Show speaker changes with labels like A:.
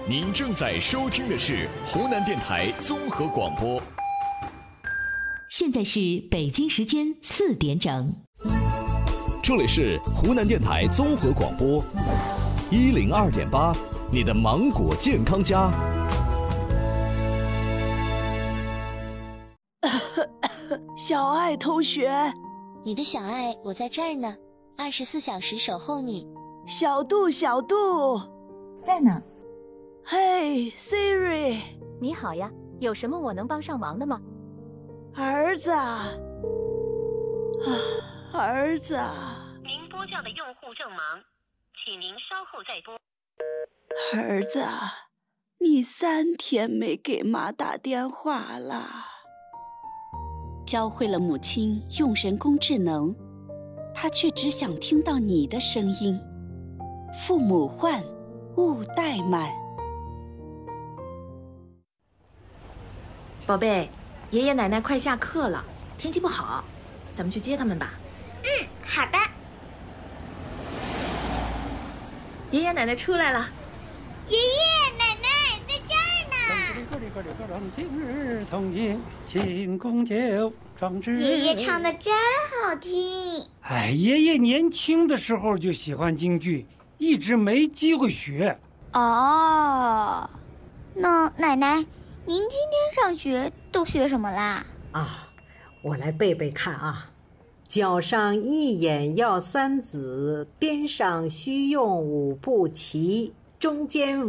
A: 您正在收听的是湖南电台综合广播。
B: 现在是北京时间4点整，
C: 这里是湖南电台综合广播102.8，你的芒果健康家。
D: 小爱同学，
E: 你的小爱，我在这儿呢，24小时守候你。
D: 小杜，小杜，
F: 在呢。
D: 嘿 ，Siri，
G: 你好呀，有什么我能帮上忙的吗？
D: 儿子啊，儿子啊，
H: 您拨叫的用户正忙，请您稍后再拨。
D: 儿子啊，你3天没给妈打电话了。教会了母亲用人工智能，她却只想听到你的声音。父母唤，勿怠慢。
G: 宝贝，爷爷奶奶快下课了，天气不好，咱们去接他们吧。
H: 好的。
G: 爷爷奶奶出来了。
H: 爷爷奶奶在这儿呢。爷爷唱的真好听。
I: 哎，爷爷年轻的时候就喜欢京剧，一直没机会学。
H: 哦，那奶奶，您今天上学都学什么啦？
F: 啊，我来背背看啊。脚上一眼要3子，边上须用5步齐，中间